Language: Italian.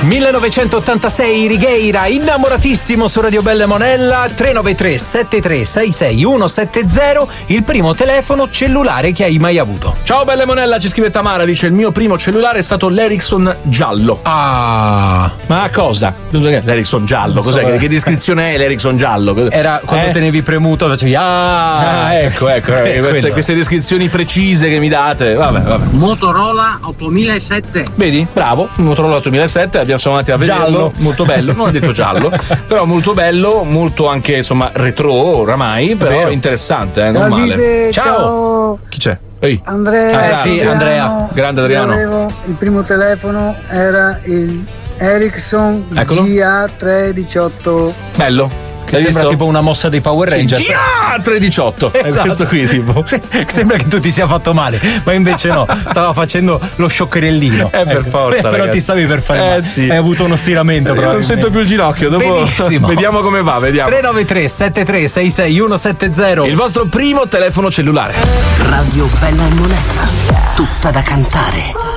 1986 Righeira, innamoratissimo su Radio Belle Monella. 393 7366 170, il primo telefono cellulare che hai mai avuto. Ciao Belle Monella, ci scrive Tamara, dice: il mio primo cellulare è stato l'Ericsson giallo. Ah, ma cosa? L'Ericsson giallo, cos'è? Che descrizione è l'Ericsson giallo? Era quando tenevi premuto, facevi ecco, queste descrizioni precise che mi date. Vabbè. Motorola 8007. Vedi? Bravo, Motorola 8007, siamo andati a vederlo. Giallo. Molto bello, non ho detto giallo, però molto bello, molto anche insomma retro oramai, però vero. Interessante, non male. Ciao. Chi c'è? Ehi. Andrea. Sì, Andrea. Grande Adriano. Il primo telefono era il Ericsson Eccolo. GA318. Bello. Sembra visto? tipo una mossa dei Power Ranger. Sì, 318. È Esatto. questo qui, tipo. Sembra che tu ti sia fatto male, ma invece no, stava facendo lo scioccherellino. Per forza. Però ragazzi. ti stavi per fare male. Sì. Hai avuto uno stiramento. Non sento più il ginocchio. Dopo benissimo. vediamo come va. Vediamo. 393 7366 170. Il vostro primo telefono cellulare. Radio Bella Monella. Tutta da cantare.